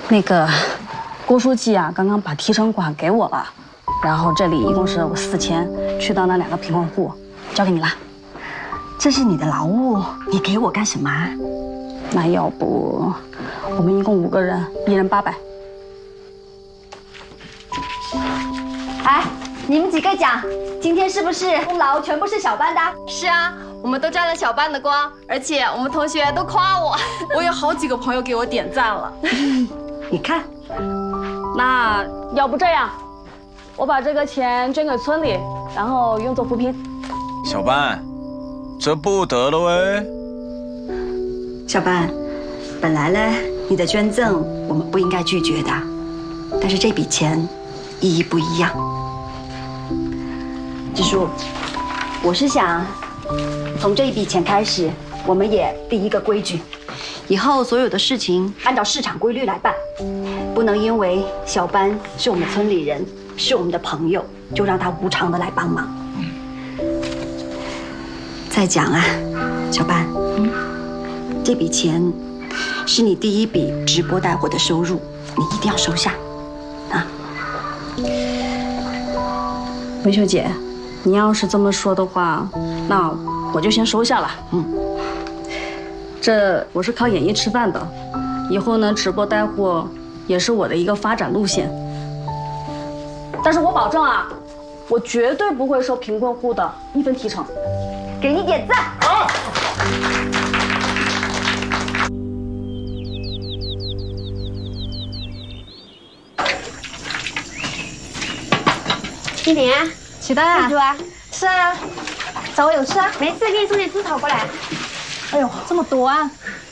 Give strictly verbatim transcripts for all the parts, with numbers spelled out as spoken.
那个郭书记啊，刚刚把提成款给我了，然后这里一共是四千，去到那两个贫困户，交给你了。 这是你的劳务，你给我干什么啊？ 那要不，我们一共五个人，一人八百。 哎，你们几个讲，今天是不是功劳全部是小班的？ 是啊，我们都沾了小班的光，而且我们同学都夸我， 我有好几个朋友给我点赞了。 你看， 那要不这样，我把这个钱捐给村里，然后用作扶贫。 小班，这不得了喂！ 小班，本来呢，你的捐赠我们不应该拒绝的，但是这笔钱意义不一样。支书，我是想从这一笔钱开始，我们也立一个规矩，以后所有的事情按照市场规律来办，不能因为小班是我们村里人，是我们的朋友，就让他无偿的来帮忙。再讲啊，小班，嗯，这笔钱是你第一笔直播带货的收入，你一定要收下，啊。 文秀姐，你要是这么说的话，那我就先收下了。嗯，这我是靠演艺吃饭的，以后呢，直播带货也是我的一个发展路线。但是我保证啊，我绝对不会收贫困户的一分提成。 给你点赞。好。 今天起单啊？ 记住啊。 是啊。找我有事啊？ 没事，给你送点紫桃过来。 哎呦，这么多啊！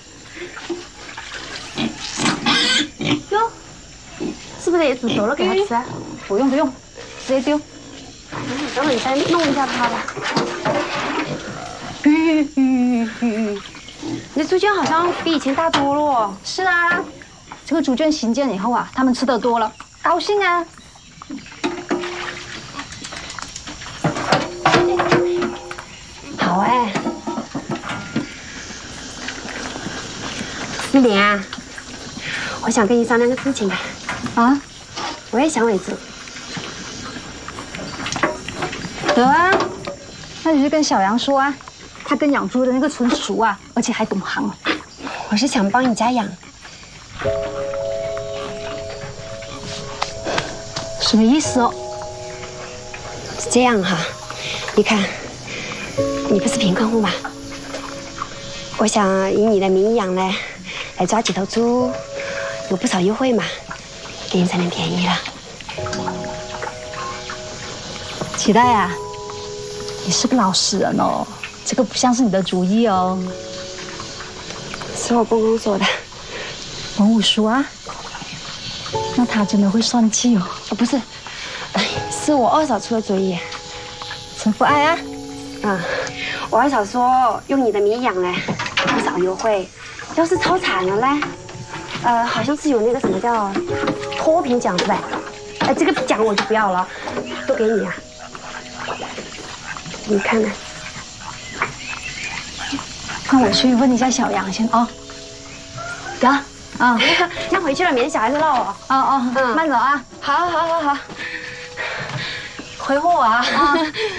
哟，是不是也煮熟了给他吃啊？ 不用不用，直接丢。 等会你再弄一下它吧。 吁吁吁吁！ 你的猪圈好像比以前大多了哦。 是啊，这个猪圈新建以后啊，他们吃的多了，高兴啊。 好哎。思莲啊，我想跟你商量个事情啊。 啊？ 我也想为主。 得啊，那你就跟小杨说啊。他跟养猪的那个纯熟啊，而且还懂行。 我是想帮你家养。 什么意思哦？ 是这样哈，你看，你不是贫困户嘛？我想以你的名义养呢，来抓几头猪，有不少优惠嘛，给你才能便宜了。 期待啊，你是个老实人哦。这个不像是你的主意哦， 是我公公说的。 文武叔啊，那他真的会算计哦。 哦，不是，是我二嫂出的主意。 陈福爱啊， 嗯，我二嫂说用你的名养嘞，不少优惠。要是超产了嘞，呃，好像是有那个什么叫脱贫奖是吧？哎，这个奖我就不要了，都给你啊。你看呢？ 那我去问一下小杨先啊。得啊， 先回去了，免得小孩子闹我。 哦哦，嗯，慢走啊。 好，好，好，好。 回货啊啊！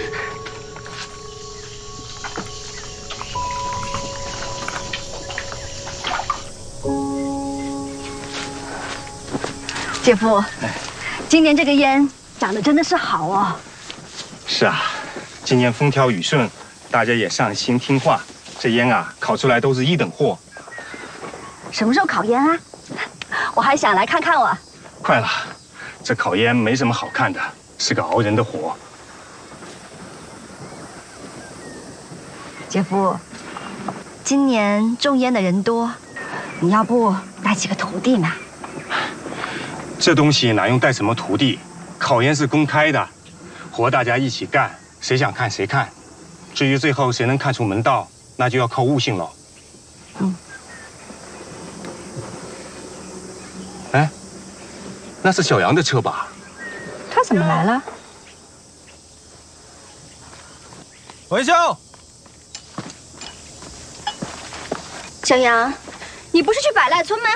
姐夫，今年这个烟长得真的是好哦。 是啊，今年风调雨顺，大家也上心听话。这烟啊，烤出来都是一等货。 什么时候烤烟啊？我还想来看看我。 快了，这烤烟没什么好看的，是个熬人的活。 姐夫，今年种烟的人多，你要不带几个徒弟呢？ 这东西哪用带什么徒弟？烤烟是公开的，活大家一起干，谁想看谁看。至于最后谁能看出门道，那就要靠悟性了。嗯。哎，那是小杨的车吧？ 他怎么来了？ 文秀， 小杨，你不是去百赖村吗？